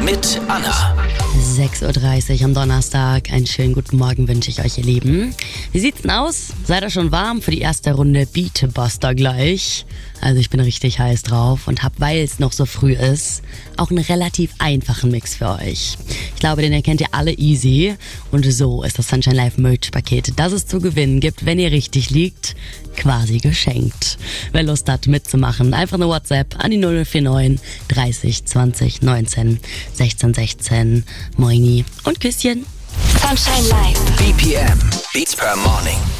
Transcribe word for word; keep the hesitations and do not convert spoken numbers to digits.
mit Anna. sechs Uhr dreißig am Donnerstag. Einen schönen guten Morgen wünsche ich euch, ihr Lieben. Wie sieht's denn aus? Seid ihr schon warm für die erste Runde Beatbuster gleich? Also ich bin richtig heiß drauf und hab, weil es noch so früh ist, auch einen relativ einfachen Mix für euch. Ich glaube, den erkennt ihr alle easy. Und so ist das Sunshine Live Merch Paket, das es zu gewinnen gibt, wenn ihr richtig liegt, quasi geschenkt. Wer Lust hat mitzumachen, einfach eine WhatsApp an die null vier neun dreißig zwanzig neunzehn sechzehn sechzehn. Moini und Küsschen. Sunshine Live. B P M. Beats per Morning.